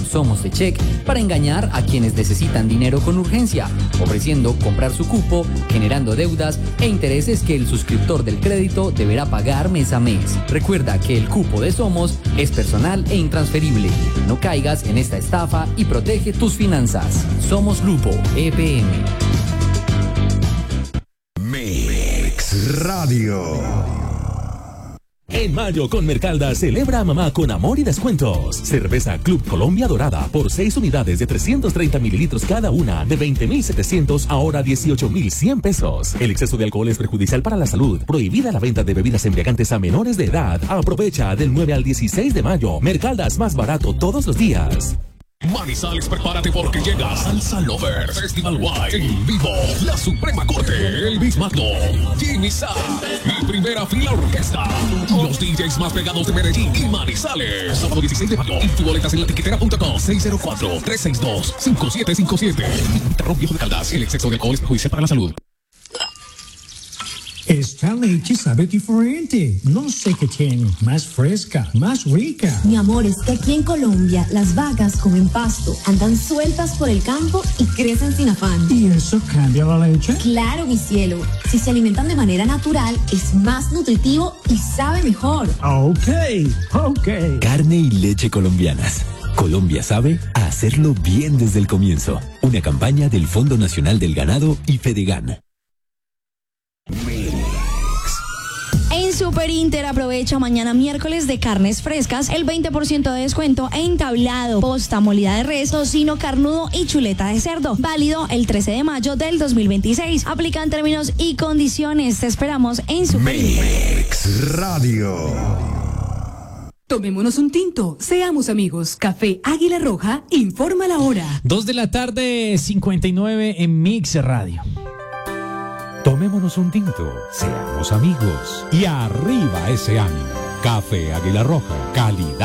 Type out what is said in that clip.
Somos de Check para engañar a quienes necesitan dinero con urgencia, ofreciendo comprar su cupo, generando deudas e intereses que el suscriptor del crédito deberá pagar mes a mes. Recuerda que el cupo de Somos es personal e intransferible. No caigas en esta estafa y protege tus finanzas. Somos Grupo EPM. Mix Radio. En mayo con Mercalda celebra a mamá con amor y descuentos. Cerveza Club Colombia Dorada por 6 unidades de 330 mililitros cada una de 20,700 ahora 18,100 pesos. El exceso de alcohol es perjudicial para la salud. Prohibida la venta de bebidas embriagantes a menores de edad. Aprovecha del 9 al 16 de mayo. Mercaldas más barato todos los días. Manizales, prepárate porque llega Salsa Lover Festival Wide en vivo. La Suprema Corte, Elvis Magno, Jimmy Sa y Primera Fila Orquesta. Los DJs más pegados de Medellín y Manizales. Sábado 16 de mayo. Y boletas en latiquetera.com. 604-362-5757. Terror Viejo de Caldas. El exceso de alcohol es perjudicial para la salud. Esta leche sabe diferente. No sé qué tiene. Más fresca, más rica. Mi amor, es que aquí en Colombia las vacas comen pasto, andan sueltas por el campo y crecen sin afán. ¿Y eso cambia la leche? Claro, mi cielo. Si se alimentan de manera natural, es más nutritivo y sabe mejor. Ok. Carne y leche colombianas. Colombia sabe a hacerlo bien desde el comienzo. Una campaña del Fondo Nacional del Ganado y Fedegan. En Super Inter aprovecha mañana miércoles de carnes frescas el 20% de descuento en tablado, posta, molida de res, tocino carnudo y chuleta de cerdo. Válido el 13 de mayo del 2026. Aplican términos y condiciones. Te esperamos en Super Inter. Mix Radio. Tomémonos un tinto, seamos amigos. Café Águila Roja informa la hora. 2:59 en Mix Radio. Tomémonos un tinto, seamos amigos y arriba ese ánimo. Café Águila Roja, calidad.